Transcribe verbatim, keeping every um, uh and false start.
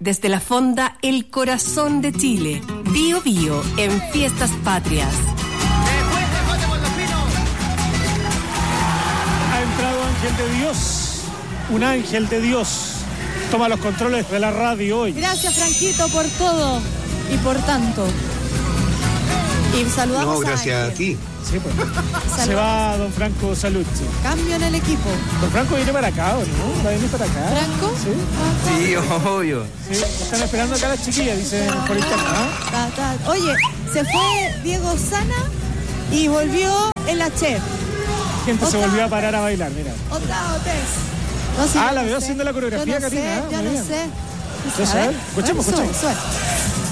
desde la fonda El Corazón de Chile. Bio Bio en Fiestas Patrias. Ha entrado Ángel de Dios, un ángel de Dios. Toma los controles de la radio hoy. Gracias, Franquito, por todo y por tanto. Y saludamos No, gracias a, a ti. Sí, pues. Se va don Franco Saluzzi. Cambio en el equipo. Don Franco viene para acá, ¿o no? ¿Va a venir para acá? ¿Franco? Sí. Sí, obvio. Sí, están esperando acá las chiquillas, dice por internet. ¿Ah? Ta, ta. Oye, se fue Diego Sana y volvió el H. Gente se Otra volvió a vez. parar a bailar, mira. Otra vez. No, sí, ah, yo la no veo sé. haciendo la coreografía, yo no Karina. Sé, Ah, yo muy no bien. sé. ¿Ya A sabes? ver, Escuchemos, sube, escuchemos. sube.